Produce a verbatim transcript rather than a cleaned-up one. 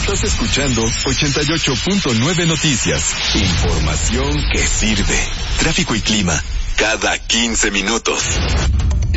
Estás escuchando ochenta y ocho punto nueve Noticias. Información que sirve. Tráfico y clima cada quince minutos.